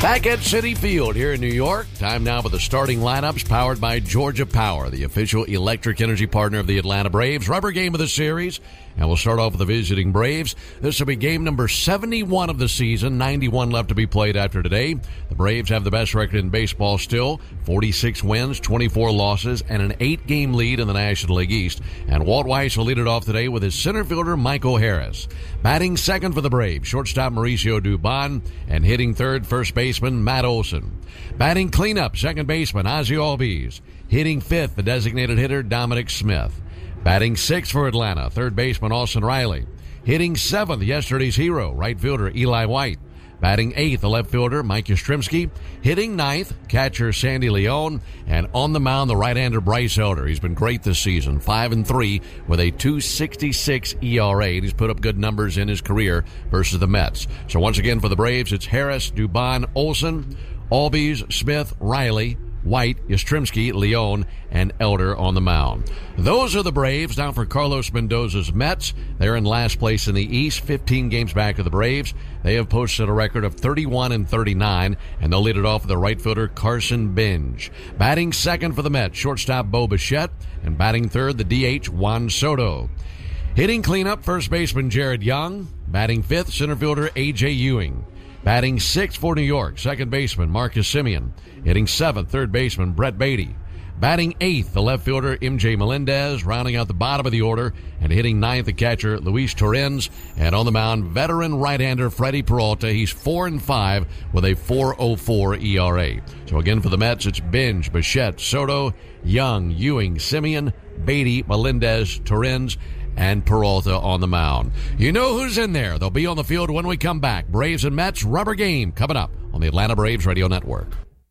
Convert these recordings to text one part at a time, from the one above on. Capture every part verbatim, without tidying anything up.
Back at Citi Field here in New York. Time now for the starting lineups powered by Georgia Power, the official electric energy partner of the Atlanta Braves. Rubber game of the series. And we'll start off with the visiting Braves. This will be game number seventy-one of the season. ninety-one left to be played after today. The Braves have the best record in baseball still. forty-six wins, twenty-four losses, and an eight-game lead in the National League East. And Walt Weiss will lead it off today with his center fielder, Michael Harris. Batting second for the Braves, shortstop Mauricio Dubon, and hitting third, first baseman Matt Olson. Batting cleanup, second baseman Ozzie Albies. Hitting fifth, the designated hitter Dominic Smith. Batting sixth for Atlanta, third baseman Austin Riley. Hitting seventh, yesterday's hero, right fielder Eli White. Batting eighth, the left fielder Mike Yastrzemski. Hitting ninth, catcher Sandy Leon. And on the mound, the right-hander Bryce Elder. He's been great this season, five and three with a two sixty-six E R A. And he's put up good numbers in his career versus the Mets. So once again for the Braves, it's Harris, Dubon, Olson, Albies, Smith, Riley, White, Yastrzemski, Leon, and Elder on the mound. Those are the Braves. Now for Carlos Mendoza's Mets. They're in last place in the East, fifteen games back of the Braves. They have posted a record of thirty-one and thirty-nine, and they'll lead it off with the right fielder Carson Binge. Batting second for the Mets, shortstop Bo Bichette, and batting third, the D H Juan Soto. Hitting cleanup, first baseman Jared Young. Batting fifth, center fielder A J Ewing. Batting sixth for New York, second baseman Marcus Semien. Hitting seventh, third baseman Brett Beatty. Batting eighth, the left fielder M J Melendez, rounding out the bottom of the order, and hitting ninth, the catcher Luis Torrens. And on the mound, veteran right-hander Freddie Peralta. He's four and five with a four oh four E R A. So again for the Mets, it's Binge, Bichette, Soto, Young, Ewing, Semien, Beatty, Melendez, Torrens, and Peralta on the mound. You know who's in there. They'll be on the field when we come back. Braves and Mets, rubber game coming up on the Atlanta Braves Radio Network.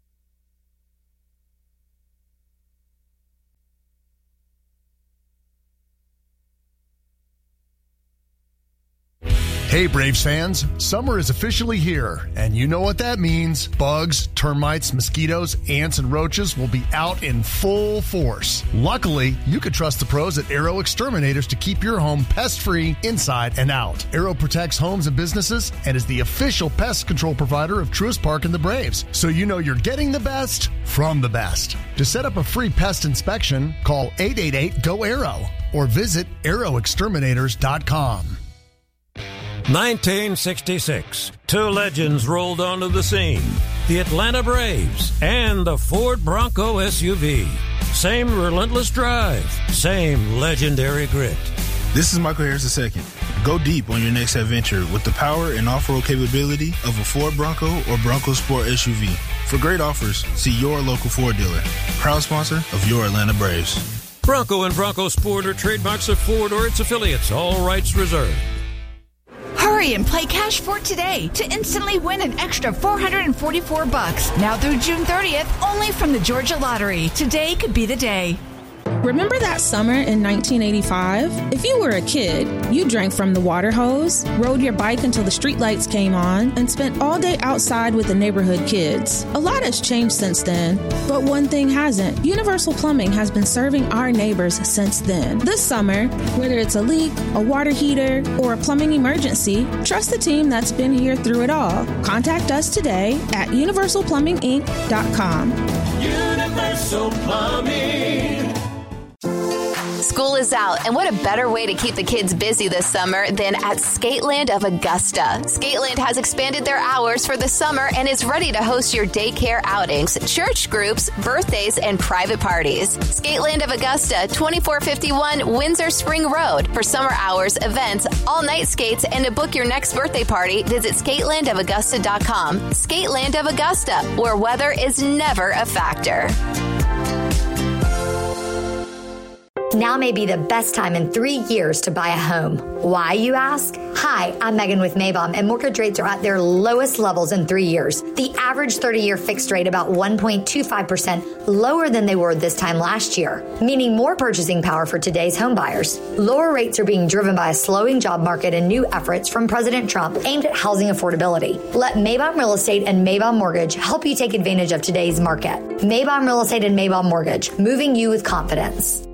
Hey Braves fans, summer is officially here, and you know what that means. Bugs, termites, mosquitoes, ants, and roaches will be out in full force. Luckily, you can trust the pros at Aero Exterminators to keep your home pest-free inside and out. Aero protects homes and businesses and is the official pest control provider of Truist Park and the Braves, so you know you're getting the best from the best. To set up a free pest inspection, call eight eight eight, G O, A R O or visit aero exterminators dot com. nineteen sixty-six, two legends rolled onto the scene. The Atlanta Braves and the Ford Bronco S U V. Same relentless drive, same legendary grit. This is Michael Harris the second. Go deep on your next adventure with the power and off-road capability of a Ford Bronco or Bronco Sport S U V. For great offers, see your local Ford dealer. Proud sponsor of your Atlanta Braves. Bronco and Bronco Sport are trademarks of Ford or its affiliates. All rights reserved. Hurry and play Cash for today to instantly win an extra four hundred forty-four bucks. Now through June thirtieth, only from the Georgia Lottery. Today could be the day. Remember that summer in nineteen eighty-five? If you were a kid, you drank from the water hose, rode your bike until the streetlights came on, and spent all day outside with the neighborhood kids. A lot has changed since then, but one thing hasn't. Universal Plumbing has been serving our neighbors since then. This summer, whether it's a leak, a water heater, or a plumbing emergency, trust the team that's been here through it all. Contact us today at universal plumbing inc dot com. Universal Plumbing. School is out, and what a better way to keep the kids busy this summer than at Skateland of Augusta. Skateland has expanded their hours for the summer and is ready to host your daycare outings, church groups, birthdays, and private parties. Skateland of Augusta, twenty-four fifty-one Windsor Spring Road. For summer hours, events, all-night skates, and to book your next birthday party, visit skateland of augusta dot com. Skateland of Augusta, where weather is never a factor. Now may be the best time in three years to buy a home. Why, you ask? Hi, I'm Megan with Maybaum, and mortgage rates are at their lowest levels in three years. The average thirty-year fixed rate about one point two five percent lower than they were this time last year, meaning more purchasing power for today's home buyers. Lower rates are being driven by a slowing job market and new efforts from President Trump aimed at housing affordability. Let Maybaum Real Estate and Maybaum Mortgage help you take advantage of today's market. Maybaum Real Estate and Maybaum Mortgage, moving you with confidence.